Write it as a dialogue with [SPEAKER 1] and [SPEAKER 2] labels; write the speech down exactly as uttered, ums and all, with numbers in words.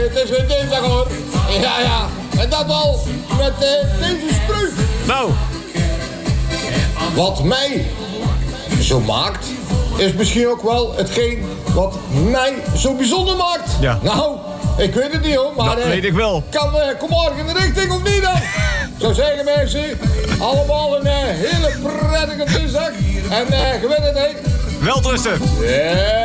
[SPEAKER 1] Het is weer dinsdag hoor. Ja, ja. En dat al met uh, deze spreuk.
[SPEAKER 2] Nou.
[SPEAKER 1] Wat mij zo maakt, is misschien ook wel hetgeen wat mij zo bijzonder maakt.
[SPEAKER 2] Ja.
[SPEAKER 1] Nou, ik weet het niet hoor, maar...
[SPEAKER 2] Dat
[SPEAKER 1] uh,
[SPEAKER 2] weet ik wel.
[SPEAKER 1] Kan, uh, kom morgen in de richting of niet dan? Zo zeggen mensen, allemaal een uh, hele prettige dinsdag. En uh, gewin het, hè?
[SPEAKER 2] Welterusten.
[SPEAKER 1] Yeah.